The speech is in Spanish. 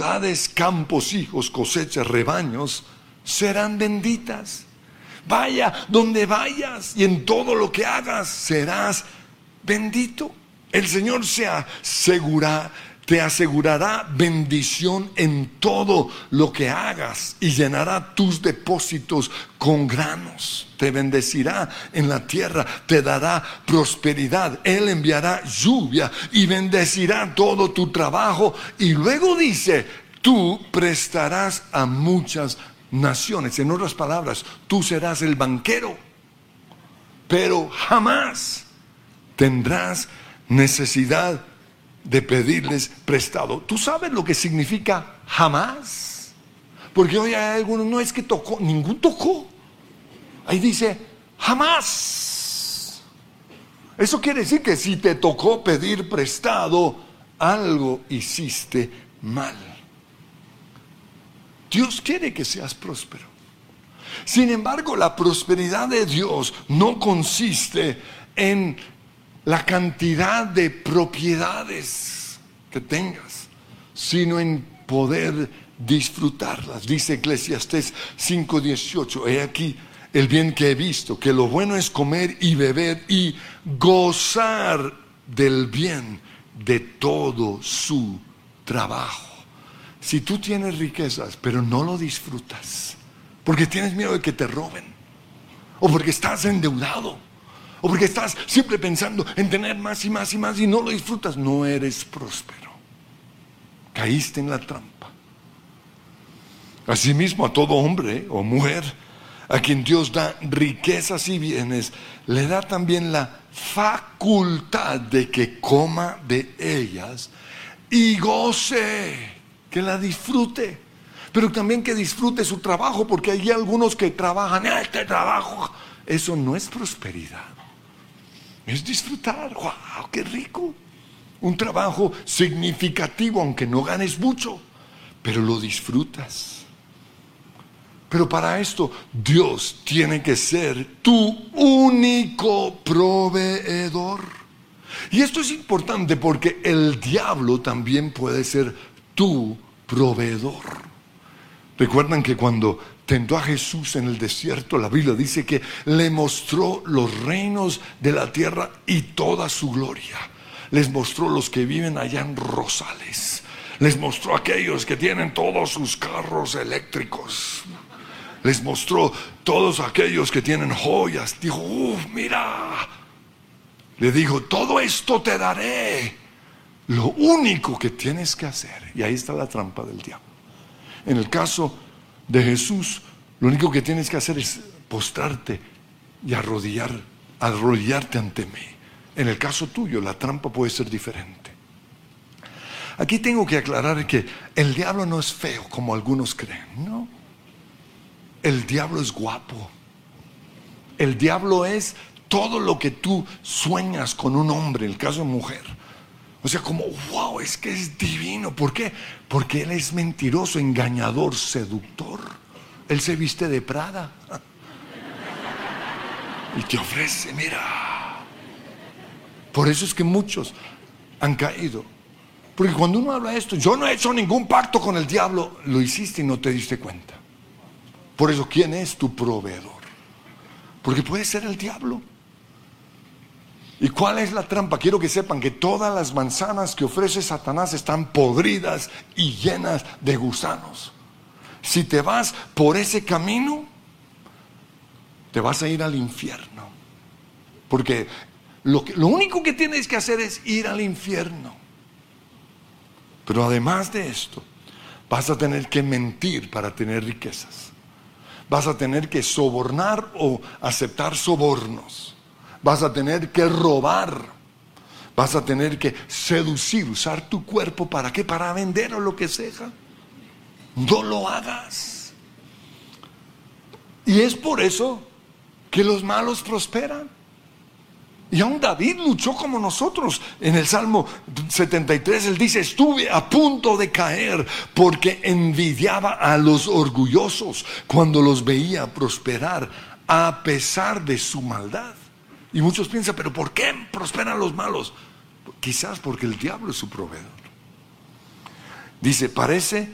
ciudades, campos, hijos, cosechas, rebaños serán benditas. Vaya donde vayas y en todo lo que hagas serás bendito. El Señor te asegurará bendición en todo lo que hagas y llenará tus depósitos con granos. Te bendecirá en la tierra, te dará prosperidad. Él enviará lluvia y bendecirá todo tu trabajo. Y luego dice, tú prestarás a muchas naciones. En otras palabras, tú serás el banquero, pero jamás tendrás necesidad de pedirles prestado. ¿Tú sabes lo que significa jamás? Porque hoy hay algunos, no es que tocó, ningún tocó. Ahí dice jamás. Eso quiere decir que si te tocó pedir prestado, algo hiciste mal. Dios quiere que seas próspero. Sin embargo, la prosperidad de Dios no consiste en la cantidad de propiedades que tengas, sino en poder disfrutarlas. Dice Eclesiastés 5:18, he aquí el bien que he visto, que lo bueno es comer y beber y gozar del bien de todo su trabajo. Si tú tienes riquezas, pero no lo disfrutas, porque tienes miedo de que te roben, o porque estás endeudado, o porque estás siempre pensando en tener más y más y más y no lo disfrutas, no eres próspero. Caíste en la trampa. Asimismo, a todo hombre o mujer a quien Dios da riquezas y bienes, le da también la facultad de que coma de ellas y goce, que la disfrute, pero también que disfrute su trabajo, porque hay algunos que trabajan, este trabajo, eso no es prosperidad. Es disfrutar. ¡Wow! ¡Qué rico! Un trabajo significativo, aunque no ganes mucho, pero lo disfrutas. Pero para esto, Dios tiene que ser tu único proveedor. Y esto es importante porque el diablo también puede ser tu proveedor. Recuerdan que cuando tentó a Jesús en el desierto, la Biblia dice que le mostró los reinos de la tierra y toda su gloria. Les mostró los que viven allá en Rosales. Les mostró a aquellos que tienen todos sus carros eléctricos. Les mostró todos aquellos que tienen joyas. Dijo, mira. Le dijo, todo esto te daré. Lo único que tienes que hacer. Y ahí está la trampa del diablo. En el caso de Jesús, lo único que tienes que hacer es postrarte y arrodillarte ante mí. En el caso tuyo, la trampa puede ser diferente. Aquí tengo que aclarar que el diablo no es feo como algunos creen, ¿no? El diablo es guapo. El diablo es todo lo que tú sueñas con un hombre, en el caso de mujer. O sea, como, wow, es que es divino. ¿Por qué? Porque él es mentiroso, engañador, seductor. Él se viste de Prada y te ofrece, mira. Por eso es que muchos han caído. Porque cuando uno habla de esto, yo no he hecho ningún pacto con el diablo. Lo hiciste y no te diste cuenta. Por eso, ¿quién es tu proveedor? Porque puede ser el diablo. ¿Y cuál es la trampa? Quiero que sepan que todas las manzanas que ofrece Satanás están podridas y llenas de gusanos. Si te vas por ese camino, te vas a ir al infierno. Porque lo único que tienes que hacer es ir al infierno. Pero además de esto, vas a tener que mentir para tener riquezas. Vas a tener que sobornar o aceptar sobornos. Vas a tener que robar. Vas a tener que seducir, usar tu cuerpo. ¿Para qué? Para vender o lo que sea. No lo hagas. Y es por eso que los malos prosperan. Y aún David luchó como nosotros. En el Salmo 73 él dice, estuve a punto de caer porque envidiaba a los orgullosos cuando los veía prosperar a pesar de su maldad. Y muchos piensan, pero ¿por qué prosperan los malos? Quizás porque el diablo es su proveedor. Dice, parece